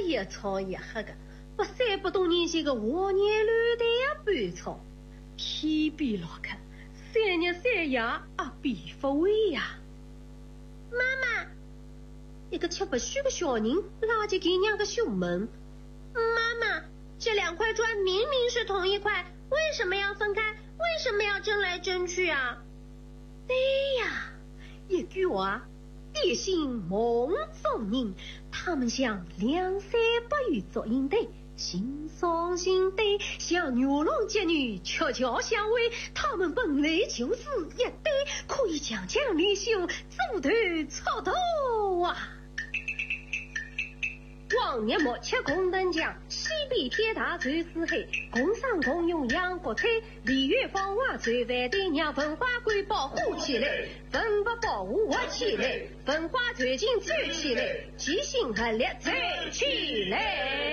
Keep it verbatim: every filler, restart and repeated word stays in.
一草一黑的，不三百多年前的华年乱弹半草，天边老看，三日三夜也变不回呀。妈妈，一个吃不虚的小人拉着给娘的胸门。妈妈，这两块砖明明是同一块，为什么要分开？为什么要争来争去啊？对呀，一句话，点醒梦中人。他们像梁山伯与祝英台，心伤心悲，像牛郎织女悄悄相偎。他们本来就是一对，可以强强联手，组团出头啊！往日莫吃共登江，西边铁塔传四海。共商共用养国粹，礼乐芳华传万代，让文化馆保护起来，文物保护活起来，文化传承传起来，齐心合力传起